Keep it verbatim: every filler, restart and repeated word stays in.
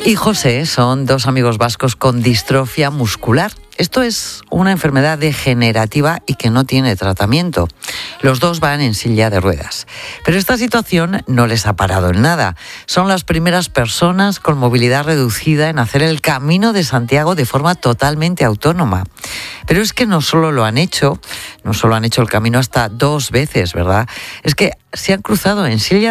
y José son dos amigos vascos con distrofia muscular. Esto es una enfermedad degenerativa y que no tiene tratamiento. Los dos van en silla de ruedas. Pero esta situación no les ha parado en nada. Son las primeras personas con movilidad reducida en hacer el Camino de Santiago de forma totalmente autónoma. Pero es que no solo lo han hecho, no solo han hecho el camino hasta dos veces, ¿verdad? Es que se han cruzado en silla